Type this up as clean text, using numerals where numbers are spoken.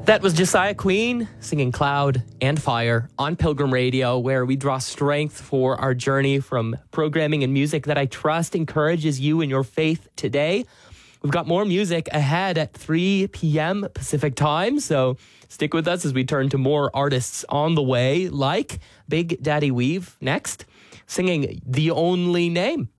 That was Josiah Queen singing Cloud and Fire on Pilgrim Radio, where we draw strength for our journey from programming and music that I trust encourages you in your faith today. We've got more music ahead at 3 p.m. Pacific time, so stick with us as we turn to more artists on the way, like Big Daddy Weave next, singing The Only Name.